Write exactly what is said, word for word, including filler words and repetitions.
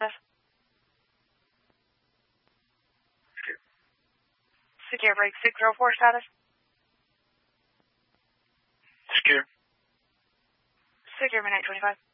Secure break six zero four status. Secure. Secure midnight twenty-five.